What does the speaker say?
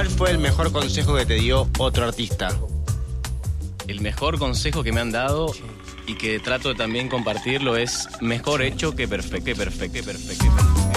¿Cuál fue el mejor consejo que te dio otro artista? El mejor consejo que me han dado y que trato de también compartirlo es mejor hecho que perfecto.